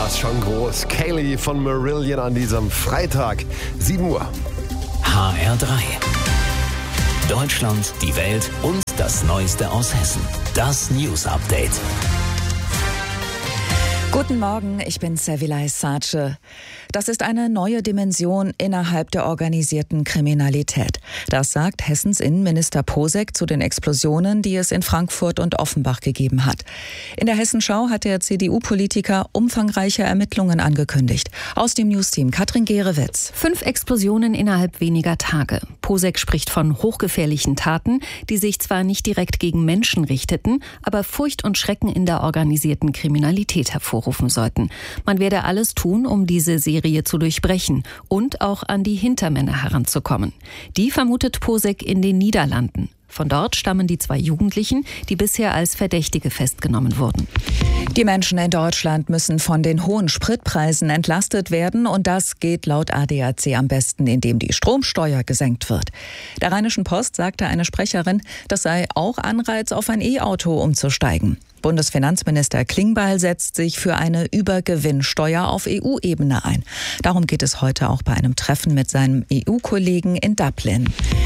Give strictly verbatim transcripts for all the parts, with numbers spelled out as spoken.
das schon groß. Kaylee von Marillion an diesem Freitag, sieben Uhr. H R drei. Deutschland, die Welt und das Neueste aus Hessen. Das News Update. Guten Morgen, ich bin Servilay Sace. Das ist eine neue Dimension innerhalb der organisierten Kriminalität. Das sagt Hessens Innenminister Posek zu den Explosionen, die es in Frankfurt und Offenbach gegeben hat. In der Hessenschau hat der C D U-Politiker umfangreiche Ermittlungen angekündigt. Aus dem Newsteam Katrin Gerewitz. Fünf Explosionen innerhalb weniger Tage. Posek spricht von hochgefährlichen Taten, die sich zwar nicht direkt gegen Menschen richteten, aber Furcht und Schrecken in der organisierten Kriminalität hervorrufen sollten. Man werde alles tun, um diese Serie zu durchbrechen und auch an die Hintermänner heranzukommen. Die vermutet Posek in den Niederlanden. Von dort stammen die zwei Jugendlichen, die bisher als Verdächtige festgenommen wurden. Die Menschen in Deutschland müssen von den hohen Spritpreisen entlastet werden und das geht laut A D A C am besten, indem die Stromsteuer gesenkt wird. Der Rheinischen Post sagte eine Sprecherin, das sei auch Anreiz, auf ein E-Auto umzusteigen. Bundesfinanzminister Klingbeil setzt sich für eine Übergewinnsteuer auf E U-Ebene ein. Darum geht es heute auch bei einem Treffen mit seinem E U-Kollegen in Dublin.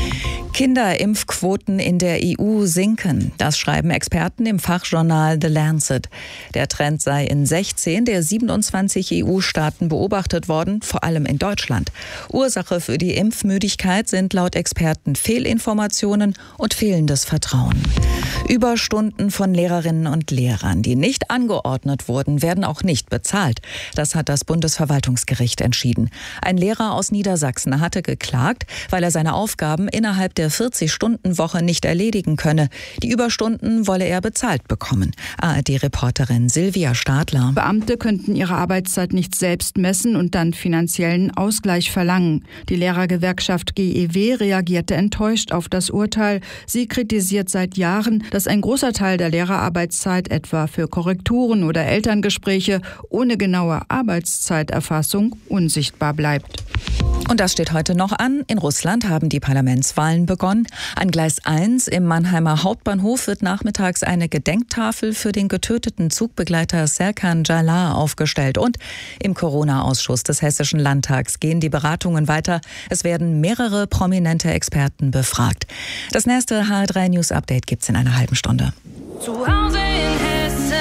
Kinderimpfquoten in der E U sinken. Das schreiben Experten im Fachjournal The Lancet. Der Trend sei in sechzehn der siebenundzwanzig E U-Staaten beobachtet worden, vor allem in Deutschland. Ursache für die Impfmüdigkeit sind laut Experten Fehlinformationen und fehlendes Vertrauen. Überstunden von Lehrerinnen und Lehrern, die nicht angeordnet wurden, werden auch nicht bezahlt. Das hat das Bundesverwaltungsgericht entschieden. Ein Lehrer aus Niedersachsen hatte geklagt, weil er seine Aufgaben innerhalb der vierzig-Stunden-Woche nicht erledigen könne. Die Überstunden wolle er bezahlt bekommen. A R D-Reporterin Silvia Stadler. Beamte könnten ihre Arbeitszeit nicht selbst messen und dann finanziellen Ausgleich verlangen. Die Lehrergewerkschaft G E W reagierte enttäuscht auf das Urteil. Sie kritisiert seit Jahren, dass ein großer Teil der Lehrerarbeitszeit etwa für Korrekturen oder Elterngespräche ohne genaue Arbeitszeiterfassung unsichtbar bleibt. Und das steht heute noch an. In Russland haben die Parlamentswahlen begonnen. An Gleis eins im Mannheimer Hauptbahnhof wird nachmittags eine Gedenktafel für den getöteten Zugbegleiter Serkan Jalal aufgestellt. Und im Corona-Ausschuss des Hessischen Landtags gehen die Beratungen weiter. Es werden mehrere prominente Experten befragt. Das nächste H R drei News Update gibt's in einer halben Stunde. Zu Hause in Hessen.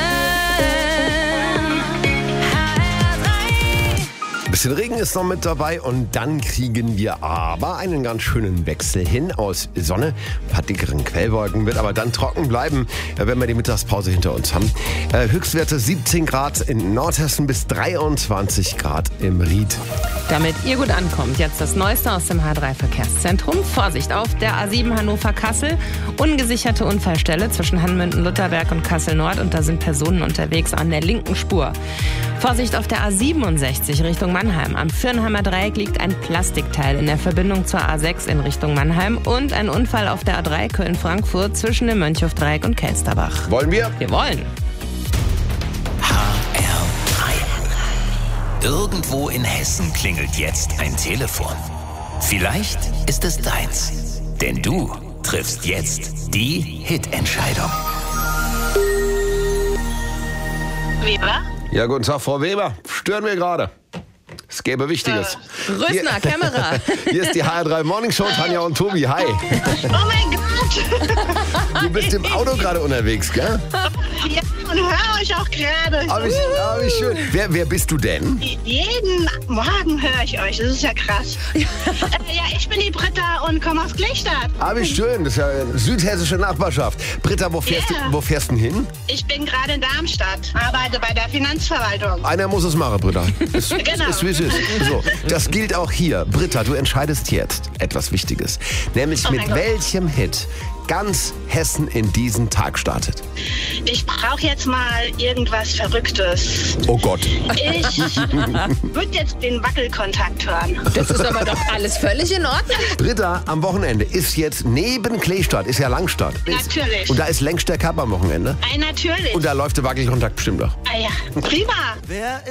Ein bisschen Regen ist noch mit dabei und dann kriegen wir aber einen ganz schönen Wechsel hin aus Sonne. Ein paar dickeren Quellwolken, wird aber dann trocken bleiben, wenn wir die Mittagspause hinter uns haben. Äh, Höchstwerte siebzehn Grad in Nordhessen bis dreiundzwanzig Grad im Ried. Damit ihr gut ankommt, jetzt das Neueste aus dem H drei Verkehrszentrum. Vorsicht auf der A sieben Hannover-Kassel. Ungesicherte Unfallstelle zwischen Hanmünden-Lutterberg und Kassel-Nord und da sind Personen unterwegs an der linken Spur. Vorsicht auf der A siebenundsechzig Richtung Mannheim. Am Fürnheimer Dreieck liegt ein Plastikteil in der Verbindung zur A sechs in Richtung Mannheim und ein Unfall auf der A drei Köln-Frankfurt zwischen dem Mönchhofdreieck und Kelsterbach. Wollen wir? Wir wollen. H R drei. Irgendwo in Hessen klingelt jetzt ein Telefon. Vielleicht ist es deins. Denn du triffst jetzt die Hitentscheidung. Weber? Ja, guten Tag, Frau Weber. Stören wir gerade? Es gäbe Wichtiges. Äh, Rösner, Kämmerer. Hier ist die H R drei Morning Show, Tanja und Tobi. Hi. Oh mein Gott. Du bist im Auto gerade unterwegs, gell? Ja, und höre euch auch gerade. Aber ich, aber ich schön. Wer, wer bist du denn? Jeden Morgen höre ich euch. Das ist ja krass. äh, ja, ich bin die Britta und komme aus Gleichstadt. Aber wie schön. Das ist ja eine südhessische Nachbarschaft. Britta, wo fährst, Yeah. du, wo fährst du hin? Ich bin gerade in Darmstadt. Arbeite bei der Finanzverwaltung. Einer muss es machen, Britta. Ist, Genau. ist, wie es ist. So, das gilt auch hier. Britta, du entscheidest jetzt etwas Wichtiges. Nämlich Oh mit mein Gott. welchem Hit ganz Hessen in diesen Tag startet. Ich brauche jetzt mal irgendwas Verrücktes. Oh Gott. Ich würde jetzt den Wackelkontakt hören. Das ist aber doch alles völlig in Ordnung. Britta, am Wochenende ist jetzt neben Kleestadt, ist ja Langstadt. Ist, Natürlich. Und da ist längst der Cup am Wochenende. Ei, natürlich. Und da läuft der Wackelkontakt bestimmt doch. Ah ja, prima. Wer